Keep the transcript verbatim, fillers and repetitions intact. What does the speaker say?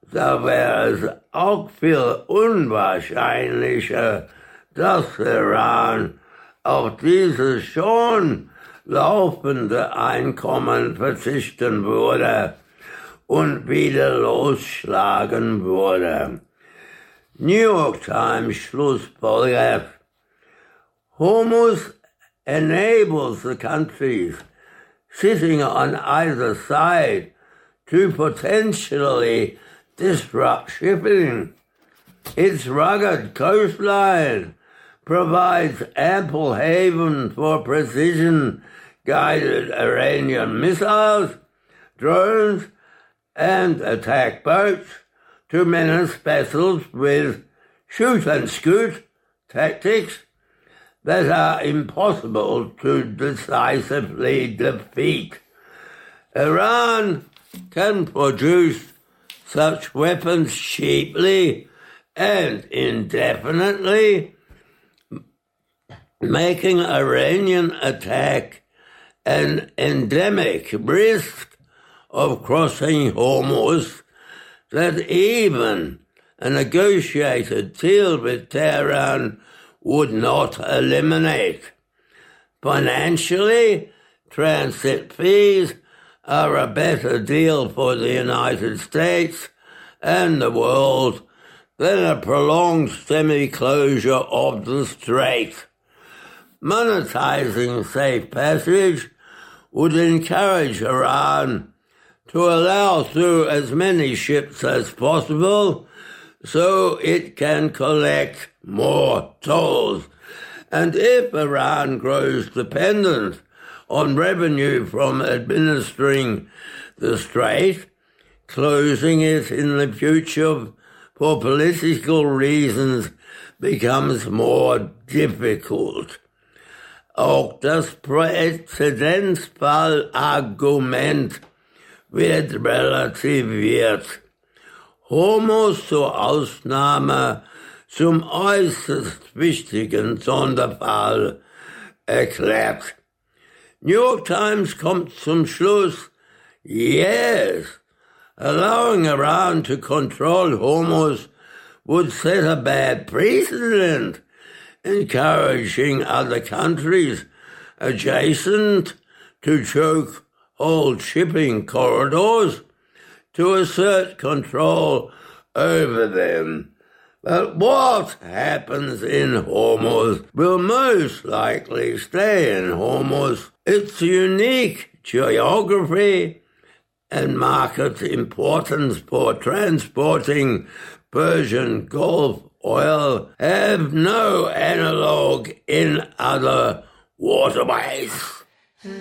da wäre es auch viel unwahrscheinlicher, dass Iran auf dieses schon laufende Einkommen verzichten würde und wieder losschlagen würde. New York Times schlussfolgert, Hormuz enables the countries sitting on either side to potentially disrupt shipping. Its rugged coastline provides ample haven for precision-guided Iranian missiles, drones, and attack boats to menace vessels with shoot-and-scoot tactics that are impossible to decisively defeat. Iran can produce such weapons cheaply and indefinitely, making Iranian attack an endemic risk of crossing Hormuz that even a negotiated deal with Tehran would not eliminate. Financially, transit fees are a better deal for the United States and the world than a prolonged semi-closure of the strait. Monetizing safe passage would encourage Iran to allow through as many ships as possible so it can collect more tolls. And if Iran grows dependent on revenue from administering the strait, closing it in the future for political reasons becomes more difficult. Auch das Präzedenzfallargument wird relativiert. Hormuz zur Ausnahme zum äußerst wichtigen Sonderfall erklärt. New York Times kommt zum Schluss, yes, allowing Iran to control Hormuz would set a bad precedent, encouraging other countries adjacent to choke hold shipping corridors to assert control over them. But what happens in Hormuz will most likely stay in Hormuz. Its unique geography and market importance for transporting Persian Gulf oil have no analogue in other waterways.